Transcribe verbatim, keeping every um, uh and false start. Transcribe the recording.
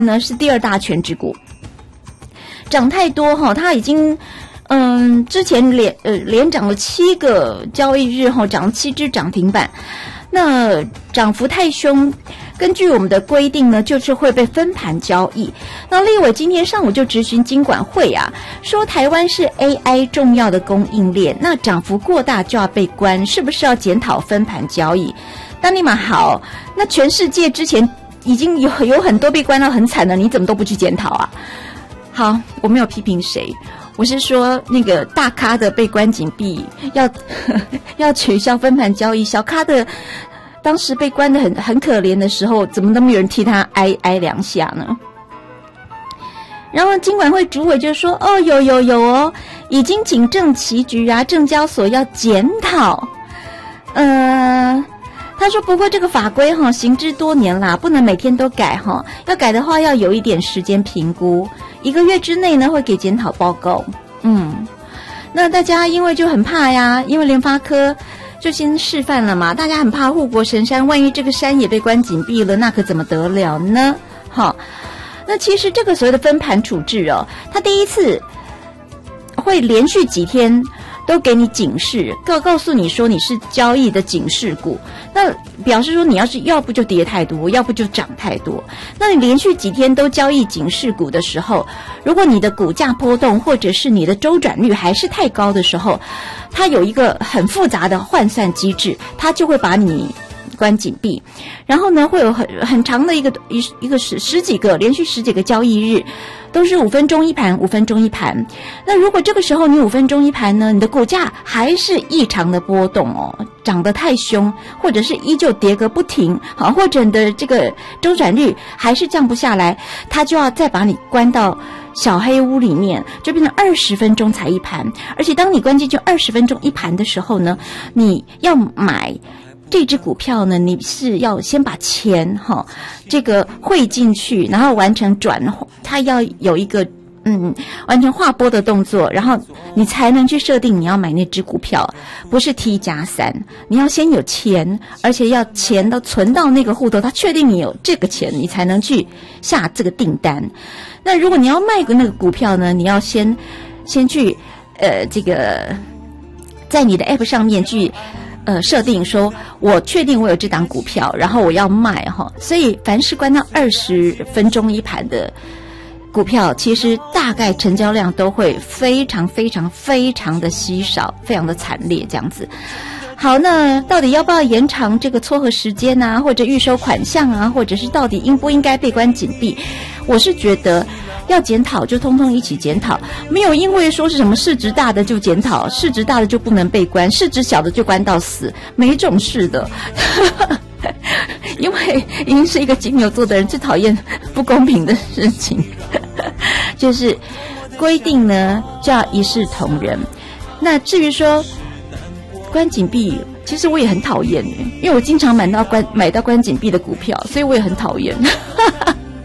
呢是第二大权值股，涨太多哈，它已经嗯之前连呃连涨了七个交易日后，涨了七只涨停板，那涨幅太凶。根据我们的规定呢，就是会被分盘交易。那立委今天上午就质询金管会啊，说台湾是 A I 重要的供应链，那涨幅过大就要被关，是不是要检讨分盘交易？那立马好，那全世界之前已经有有很多被关到很惨的，你怎么都不去检讨啊？好，我没有批评谁，我是说那个大咖的被关紧闭，要要取消分盘交易，小咖的。当时被关得很很可怜的时候，怎么都没有人替他挨挨两下呢？然后金管会主委就说：“哦，有有有哦，已经请证期局啊、证交所要检讨。”呃，他说：“不过这个法规哈行之多年啦，不能每天都改哈，要改的话要有一点时间评估，一个月之内呢会给检讨报告。”嗯，那大家因为就很怕呀，因为联发科。就先示范了嘛，大家很怕护国神山，万一这个山也被关紧闭了，那可怎么得了呢？好，那其实这个所谓的分盘处置哦，它第一次会连续几天都给你警示，告告诉你说你是交易的警示股，那表示说你要是要不就跌太多，要不就涨太多。那你连续几天都交易警示股的时候，如果你的股价波动或者是你的周转率还是太高的时候，它有一个很复杂的换算机制，它就会把你关紧闭，然后呢会有很很长的一个一一个十十几个连续十几个交易日，都是五分钟一盘，五分钟一盘。那如果这个时候你五分钟一盘呢，你的股价还是异常的波动哦，涨得太凶，或者是依旧跌个不停，好，或者你的这个周转率还是降不下来，它就要再把你关到小黑屋里面，就变成二十分钟才一盘。而且当你关进去二十分钟一盘的时候呢，你要买这只股票呢，你是要先把钱哈、哦、这个汇进去，然后完成转，它要有一个嗯完成划拨的动作，然后你才能去设定你要买那只股票，不是 T 加三，你要先有钱，而且要钱都存到那个户头，他确定你有这个钱，你才能去下这个订单。那如果你要卖那个股票呢，你要先先去呃这个在你的 App 上面去呃设定说我确定我有这档股票，然后我要卖哈，所以凡是关到二十分钟一盘的股票，其实大概成交量都会非常非常非常的稀少，非常的惨烈这样子。好，那到底要不要延长这个撮合时间啊，或者预收款项啊，或者是到底应不应该被关紧闭？我是觉得要检讨就通通一起检讨，没有因为说是什么市值大的就检讨，市值大的就不能被关，市值小的就关到死，没这种事的。因为已经是一个金牛座的人最讨厌不公平的事情，就是规定呢就要一视同仁。那至于说关紧闭，其实我也很讨厌，因为我经常买到关买到关紧闭的股票，所以我也很讨厌。